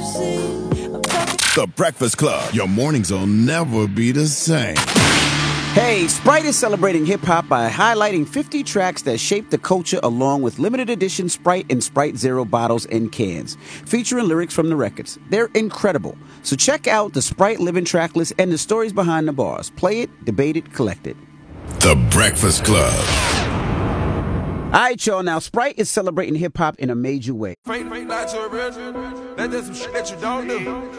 The Breakfast Club. Your mornings will never be the same. Hey, Sprite is celebrating hip-hop by highlighting 50 tracks that shaped the culture along with limited edition Sprite and Sprite Zero bottles and cans, featuring lyrics from the records. They're incredible. So check out the Sprite Living track list and the stories behind the bars. Play it, debate it, collect it. The Breakfast Club. All right, y'all. Now, Sprite is celebrating hip-hop in a major way. Fake, not to a real. That's just some shit that you don't do.